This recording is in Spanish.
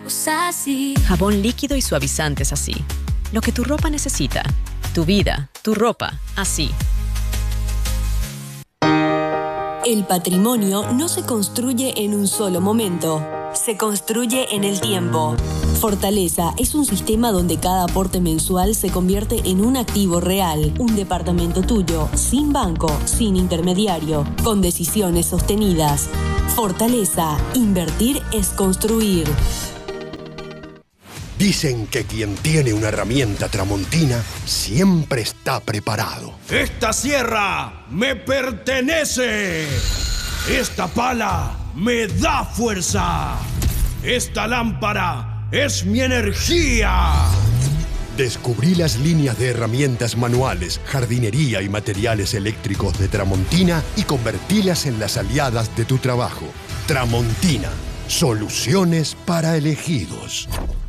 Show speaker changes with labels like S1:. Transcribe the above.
S1: así.
S2: Jabón líquido y suavizantes así. Lo que tu ropa necesita. Tu vida, tu ropa, así.
S3: El patrimonio no se construye en un solo momento. Se construye en el tiempo. Fortaleza es un sistema donde cada aporte mensual se convierte en un activo real. Un departamento tuyo, sin banco, sin intermediario, con decisiones sostenidas. Fortaleza. Invertir es construir.
S4: Dicen que quien tiene una herramienta tramontina siempre está preparado.
S5: ¡Esta sierra me pertenece! ¡Esta pala me da fuerza! ¡Esta lámpara es mi energía!
S4: Descubrí las líneas de herramientas manuales, jardinería y materiales eléctricos de Tramontina y convertílas en las aliadas de tu trabajo. Tramontina. Soluciones para elegidos.